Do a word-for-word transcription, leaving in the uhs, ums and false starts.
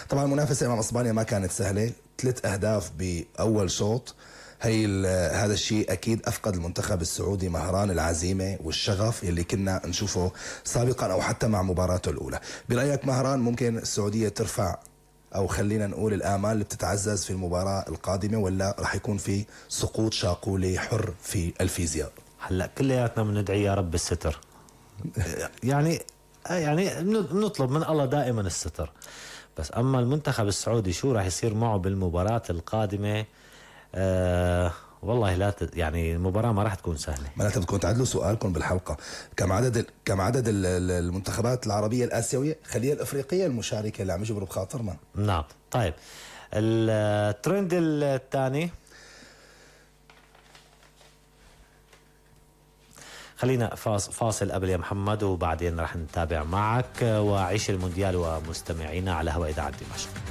طبعا المنافسه امام اسبانيا ما كانت سهله، ثلاث اهداف باول شوط. هي هذا الشيء اكيد افقد المنتخب السعودي مهران العزيمه والشغف اللي كنا نشوفه سابقا او حتى مع مباراته الاولى. برايك مهران ممكن السعوديه ترفع او خلينا نقول الامال اللي بتتعزز في المباراه القادمه، ولا راح يكون في سقوط شاقولي حر في الفيزياء؟ هلا كلياتنا بندعي يا رب الستر. يعني يعني بنطلب من الله دائما الستر، بس اما المنتخب السعودي شو راح يصير معه بالمباراة القادمة؟ آه والله لا ت... يعني المباراة ما راح تكون سهلة. معناتها بدكم تعدلوا سؤالكم بالحلقة، كم عدد ال... كم عدد ال... المنتخبات العربية الآسيوية خليها الأفريقية المشاركة اللي عم يجبروا بخاطرنا؟ نعم. طيب الترند الثاني، خلينا فاصل قبل يا محمد وبعدين راح نتابع معك وعيش المونديال ومستمعينا على هواء إذاعة دمشق.